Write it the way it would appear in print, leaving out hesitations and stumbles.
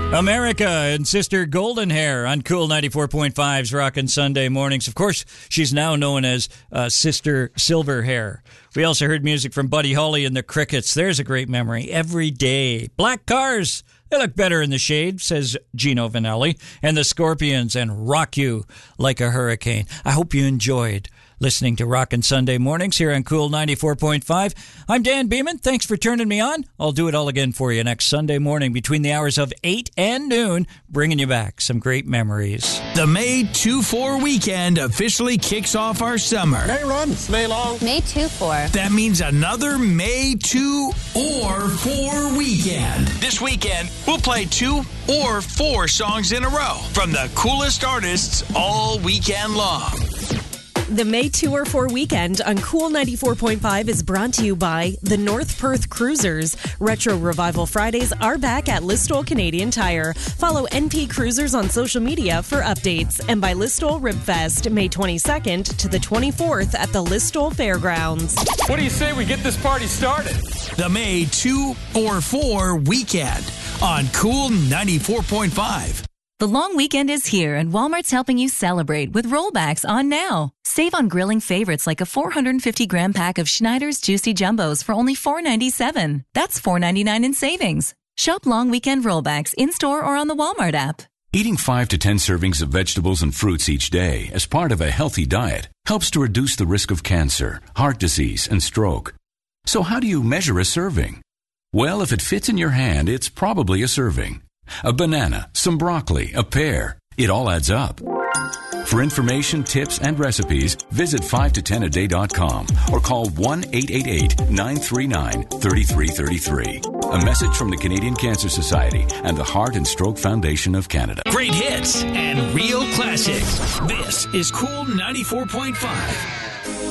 America and Sister Golden Hair on Cool 94.5's Rockin' Sunday Mornings. Of course, she's now known as Sister Silver Hair. We also heard music from Buddy Holly and the Crickets. There's a great memory. Every day. Black Cars. They look better in the shade, says Gino Vanelli. And the Scorpions and Rock You Like a Hurricane. I hope you enjoyed listening to Rockin' Sunday Mornings here on Cool 94.5. I'm Dan Beeman. Thanks for turning me on. I'll do it all again for you next Sunday morning between the hours of 8 and noon, bringing you back some great memories. The May 2-4 weekend officially kicks off our summer. May run, May long. May 2-4. That means another May 2 or 4 weekend. This weekend, we'll play 2 or 4 songs in a row from the coolest artists all weekend long. The May 2 or 4 weekend on Cool 94.5 is brought to you by the North Perth Cruisers. Retro Revival Fridays are back at Listowel Canadian Tire. Follow NP Cruisers on social media for updates. And by Listowel Ribfest, May 22nd to the 24th at the Listowel Fairgrounds. What do you say we get this party started? The May 2 or 4 weekend on Cool 94.5. The long weekend is here, and Walmart's helping you celebrate with rollbacks on now. Save on grilling favorites like a 450-gram pack of Schneider's Juicy Jumbos for only $4.97. That's $4.99 in savings. Shop long weekend rollbacks in-store or on the Walmart app. Eating 5 to 10 servings of vegetables and fruits each day as part of a healthy diet helps to reduce the risk of cancer, heart disease, and stroke. So how do you measure a serving? Well, if it fits in your hand, it's probably a serving. A banana, some broccoli, a pear. It all adds up. For information, tips, and recipes, visit 5to10aday.com or call 1-888-939-3333. A message from the Canadian Cancer Society and the Heart and Stroke Foundation of Canada. Great hits and real classics. This is Cool 94.5.